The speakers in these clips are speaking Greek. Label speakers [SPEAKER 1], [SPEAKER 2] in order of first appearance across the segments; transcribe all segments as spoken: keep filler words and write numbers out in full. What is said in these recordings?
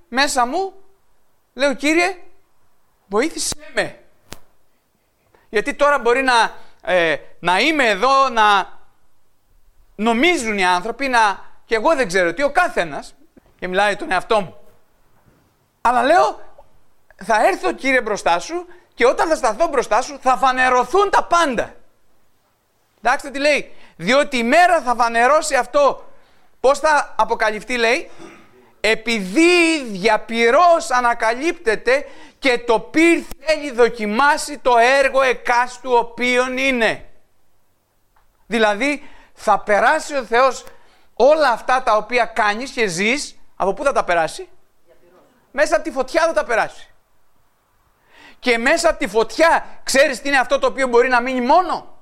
[SPEAKER 1] μέσα μου λέω, Κύριε, βοήθησέ με. Γιατί τώρα μπορεί να, ε, να είμαι εδώ, να νομίζουν οι άνθρωποι, να, και εγώ δεν ξέρω τι, ο καθένας, και μιλάει τον εαυτό μου. Αλλά λέω, θα έρθω, Κύριε, μπροστά σου, και όταν θα σταθώ μπροστά σου θα φανερωθούν τα πάντα. Εντάξει τι λέει, διότι η μέρα θα φανερώσει αυτό. Πώς θα αποκαλυφθεί, λέει, επειδή διαπυρός ανακαλύπτεται και το πυρ θέλει δοκιμάσει το έργο εκάστου οποίον είναι. Δηλαδή θα περάσει ο Θεός όλα αυτά τα οποία κάνεις και ζεις, από πού θα τα περάσει? Μέσα από τη φωτιά θα τα περάσει. Και μέσα από τη φωτιά ξέρεις τι είναι αυτό το οποίο μπορεί να μείνει μόνο?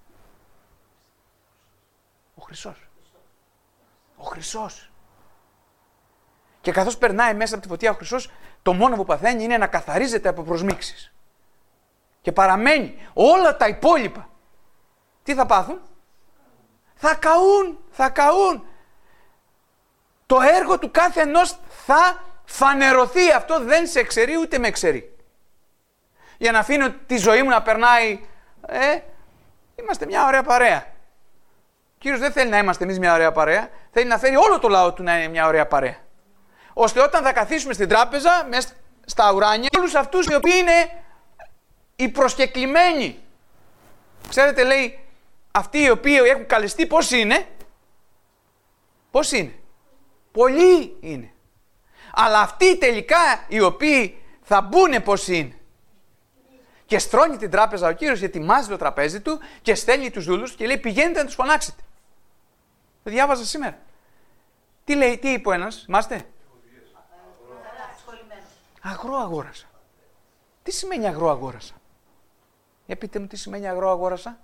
[SPEAKER 1] Ο χρυσός. Ο χρυσός. Και καθώς περνάει μέσα από τη φωτιά ο χρυσός, το μόνο που παθαίνει είναι να καθαρίζεται από προσμίξεις. Και παραμένει όλα τα υπόλοιπα. Τι θα πάθουν? Θα καούν, θα καούν. Το έργο του κάθε ενός θα φανερωθεί. Αυτό δεν σε εξαιρεί ούτε με εξαιρεί. Για να αφήνω τη ζωή μου να περνάει, ε, είμαστε μια ωραία παρέα. Ο Κύριος δεν θέλει να είμαστε εμείς μια ωραία παρέα, θέλει να φέρει όλο το λαό του να είναι μια ωραία παρέα. Ώστε όταν θα καθίσουμε στην τράπεζα, μέσα στα ουράνια, όλους αυτούς οι οποίοι είναι οι προσκεκλημένοι. Ξέρετε, λέει, αυτοί οι οποίοι έχουν καλεστεί πώς είναι? Πώς είναι? Πολλοί είναι. Αλλά αυτοί τελικά οι οποίοι θα μπουν πώς είναι? Και στρώνει την τράπεζα ο Κύριος, ετοιμάζει το τραπέζι του και στέλνει τους δούλους και λέει, πηγαίνετε να τους φωνάξετε. Το διάβαζα σήμερα. Τι λέει, τι είπε ο ένας, θυμάστε? Αγρό αγόρασα. Τι σημαίνει αγρό αγόρασα? Για πείτε μου, τι σημαίνει αγρό αγόρασα?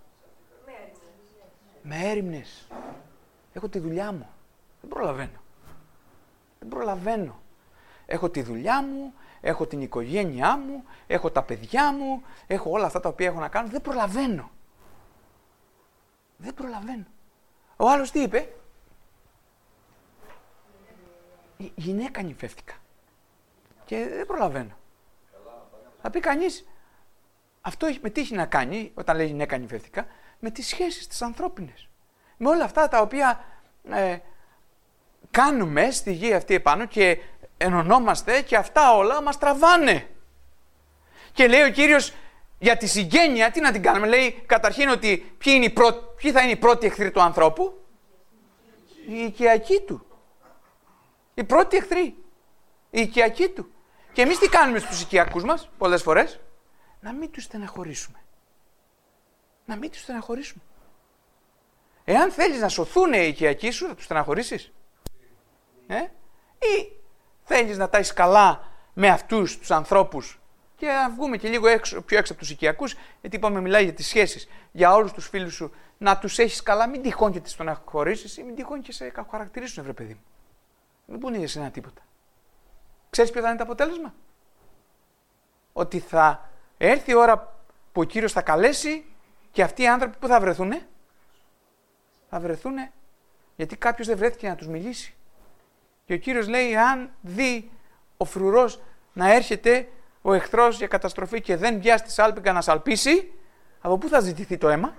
[SPEAKER 1] Με έρημνες. Έχω τη δουλειά μου. Δεν προλαβαίνω. Δεν προλαβαίνω. Έχω τη δουλειά μου, έχω την οικογένειά μου, έχω τα παιδιά μου, έχω όλα αυτά τα οποία έχω να κάνω. Δεν προλαβαίνω. Δεν προλαβαίνω. Ο άλλος τι είπε? Η γυναίκα νυμφεύτηκα. Και δεν προλαβαίνω. Θα πει κανείς, αυτό με τι έχει να κάνει όταν λέει γυναίκα νυμφεύτηκα? Με τις σχέσεις τις ανθρώπινες. Με όλα αυτά τα οποία ε, κάνουμε στη γη αυτή επάνω και ενωνόμαστε και αυτά όλα μας τραβάνε. Και λέει ο Κύριος για τη συγγένεια, τι να την κάνουμε? Λέει καταρχήν ότι ποιοι, είναι οι πρω... ποιοι θα είναι οι πρώτοι εχθροί του ανθρώπου? Οι οικιακοί του. Οι πρώτοι εχθροί. Οι οικιακοί του. Και εμείς τι κάνουμε στους οικιακούς μας πολλές φορές? Να μην τους στεναχωρήσουμε. Να μην τους στεναχωρήσουμε. Εάν θέλεις να σωθούν οι οικιακοί σου, θα τους στεναχωρήσεις? Ε? Ή θέλεις να τα έχεις καλά με αυτούς τους ανθρώπους? Και να βγούμε και λίγο έξω, πιο έξω από τους οικιακούς, γιατί είπαμε μιλάει για τις σχέσεις, για όλους τους φίλους σου, να τους έχεις καλά, μην τυχόν και τις στεναχωρήσεις ή μην τυχόν και σε κακοχαρακτηρίσουν, βρε παιδί μου. Δεν πούνε για σένα τίποτα. Ξέρεις ποιο θα είναι το αποτέλεσμα? Ότι θα έρθει η ώρα που ο Κύριος θα καλέσει και αυτοί οι άνθρωποι που θα βρεθούνε, θα βρεθούνε γιατί κάποιος δεν βρέθηκε να τους μιλήσει. Και ο Κύριος λέει, αν δει ο φρουρός να έρχεται ο εχθρός για καταστροφή και δεν βιάσει τη σάλπιγγα να σαλπίσει, από πού θα ζητηθεί το αίμα?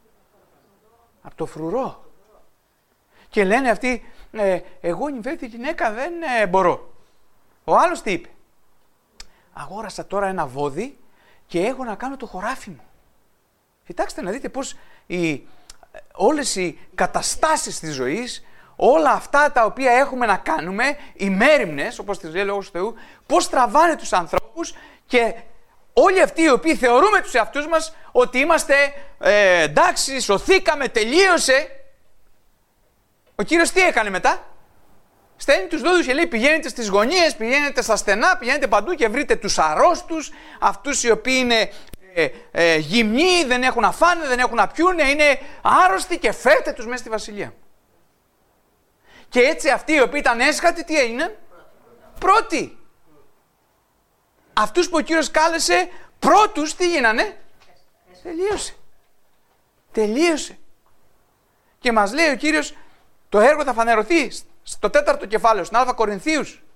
[SPEAKER 1] Από το φρουρό. Και λένε αυτοί, ε, εγώ νυμφεύτη γυναίκα, δεν ε, μπορώ. Ο άλλος τι είπε? Αγόρασα τώρα ένα βόδι και έχω να κάνω το χωράφι μου. Κοιτάξτε να δείτε πώς οι, όλες οι καταστάσεις της ζωής, όλα αυτά τα οποία έχουμε να κάνουμε, οι μέριμνες, όπως τις λέει ο Λόγος του Θεού, πώς τραβάνε τους ανθρώπους και όλοι αυτοί οι οποίοι θεωρούμε τους εαυτούς μας ότι είμαστε ε, εντάξει, σωθήκαμε, τελείωσε. Ο Κύριος τι έκανε μετά? Στέλνει τους δώδους και λέει, πηγαίνετε στις γωνίες, πηγαίνετε στα στενά, πηγαίνετε παντού και βρείτε τους αρρώστους, αυτούς οι οποίοι είναι ε, ε, γυμνοί, δεν έχουν να φάνε, δεν έχουν να πιούνε, είναι άρρωστοι και φέρτε τους μέσα στη βασιλεία. Και έτσι αυτοί οι οποίοι ήταν έσχατοι, τι έγιναν? Πρώτοι. Αυτούς που ο Κύριος κάλεσε πρώτους, τι γίνανε? Τελείωσε. Τελείωσε. Και μας λέει ο Κύριος, το έργο θα φανερωθεί στο τέταρτο κεφάλαιο, στην Α Κορινθίους.